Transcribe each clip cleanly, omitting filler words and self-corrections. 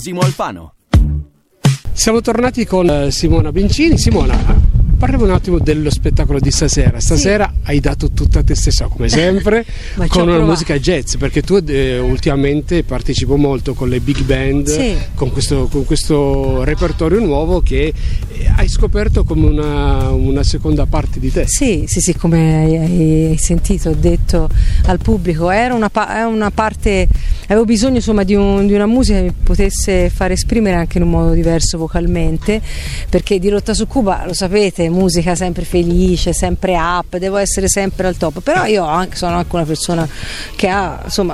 Simo Alfano. Siamo tornati con Simona Bencini. Simona, parliamo un attimo dello spettacolo di stasera. Stasera hai dato tutta te stessa, come sempre, con una musica jazz, perché tu ultimamente partecipo molto con le big band, con questo repertorio nuovo che hai scoperto come una seconda parte di te. Sì, come hai sentito, ho detto al pubblico, era una parte, avevo bisogno insomma di una musica che mi potesse far esprimere anche in un modo diverso vocalmente, perché di Rotta su Cuba, lo sapete, musica sempre felice, sempre up, devo essere sempre al top, però io sono anche una persona che ha insomma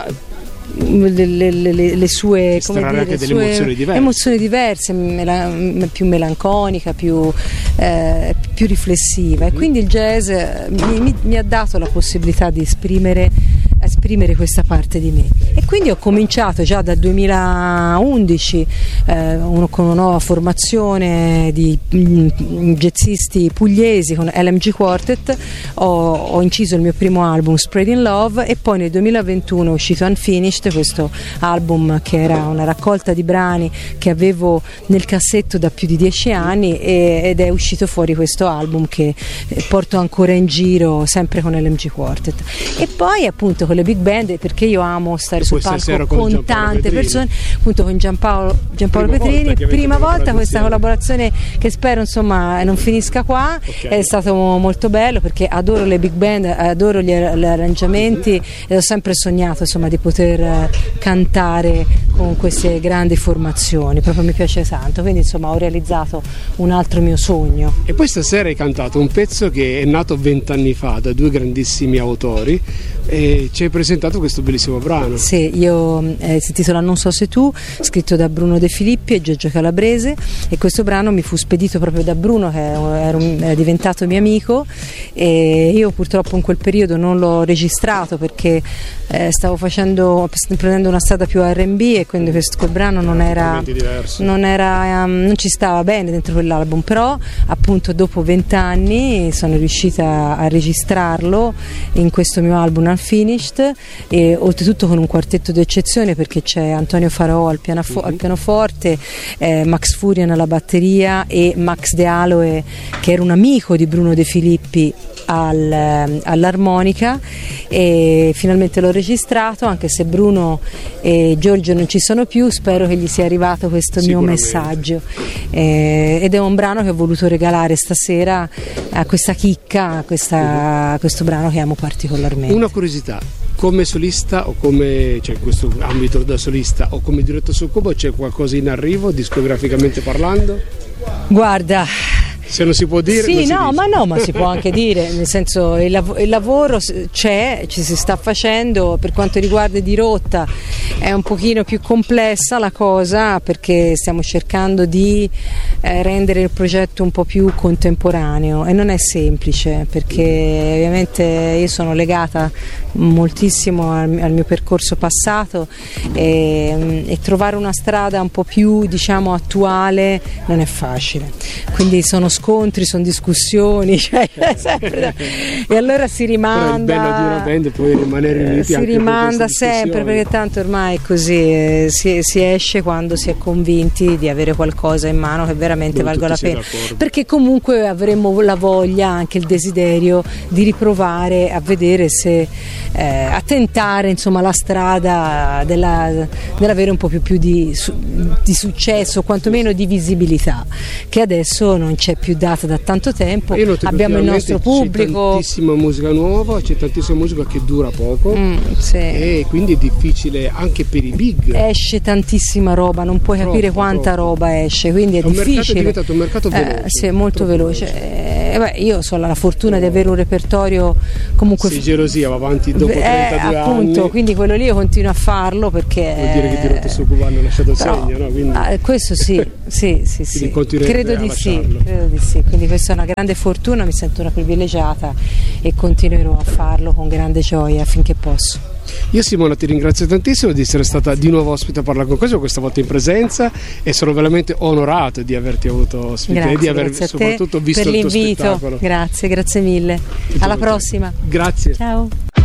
le sue, come dire, anche delle emozioni diverse, più melanconica, più riflessiva, e quindi il jazz mi ha dato la possibilità di esprimere questa parte di me, e quindi ho cominciato già dal 2011 con una nuova formazione di jazzisti pugliesi con LMG Quartet. Ho inciso il mio primo album Spreading Love, e poi nel 2021 è uscito Unfinished, questo album che era una raccolta di brani che avevo nel cassetto da più di 10 anni, ed è uscito fuori questo album che porto ancora in giro sempre con LMG Quartet, e poi appunto con le big band, perché io amo stare sul palco con tante persone, appunto con Giampaolo Petrini, prima volta questa collaborazione che spero insomma non finisca qua. È stato molto bello perché adoro le big band, adoro gli arrangiamenti, e ho sempre sognato insomma di poter cantare con queste grandi formazioni, proprio mi piace tanto, quindi insomma ho realizzato un altro mio sogno. E poi stasera hai cantato un pezzo che è nato 20 anni fa da due grandissimi autori, e ci hai presentato questo bellissimo brano. Sì, si intitola Non so se tu, scritto da Bruno De Filippi e Giorgio Calabrese, e questo brano mi fu spedito proprio da Bruno, che era diventato mio amico, e io purtroppo in quel periodo non l'ho registrato perché stavo prendendo una strada più R&B, e quindi questo brano non ci stava bene dentro quell'album, però appunto dopo 20 anni sono riuscita a registrarlo in questo mio album Unfinished, e oltretutto con un quartetto d'eccezione, perché c'è Antonio Faraò al pianoforte, Max Furian alla batteria e Max De Aloe, che era un amico di Bruno De Filippi, all'armonica, e finalmente l'ho registrato, anche se Bruno e Giorgio non ci sono più. Spero che gli sia arrivato questo mio messaggio, ed è un brano che ho voluto regalare stasera a questa chicca, a questo brano che amo particolarmente. Una curiosità: come solista, o in questo ambito da solista, o come Rotta su Cuba, c'è qualcosa in arrivo discograficamente parlando? Guarda, se non si può dire, sì, ma si può anche dire, nel senso il lavoro c'è, ci si sta facendo. Per quanto riguarda Di Rotta è un pochino più complessa la cosa, perché stiamo cercando di rendere il progetto un po' più contemporaneo, e non è semplice, perché ovviamente io sono legata moltissimo al mio percorso passato, e trovare una strada un po' più attuale non è facile, quindi sono scontri, sono discussioni, sempre e allora si rimanda. Però il bello di una band puoi rimanere uniti, si anche rimanda sempre, perché tanto ormai è così, si esce quando si è convinti di avere qualcosa in mano che veramente valga la pena, perché comunque avremmo la voglia, anche il desiderio di riprovare a vedere se a tentare insomma la strada dell'avere un po' più di successo, quantomeno di visibilità, che adesso non c'è più data da tanto tempo. Abbiamo il nostro pubblico, c'è tantissima musica nuova, c'è tantissima musica che dura poco, e quindi è difficile anche per i big. Esce tantissima roba, non puoi capire quanta roba esce, quindi è difficile. È diventato un mercato veloce, sì, molto veloce. Io ho la fortuna di avere un repertorio comunque. Sei gelosia, va avanti dopo 32 appunto, anni. Quindi quello lì io continuo a farlo, perché vuol dire che Di Rotta su Cuba hanno lasciato segno, no? Quindi, questo sì. Credo di sì, quindi questa è una grande fortuna, mi sento una privilegiata e continuerò a farlo con grande gioia finché posso. Io, Simona, ti ringrazio tantissimo di essere stata di nuovo ospite a Parlare con Cosimo, questa volta in presenza, e sono veramente onorato di averti avuto ospite, e di aver soprattutto visto il tuo spettacolo. Grazie mille. Alla prossima. Grazie. Ciao.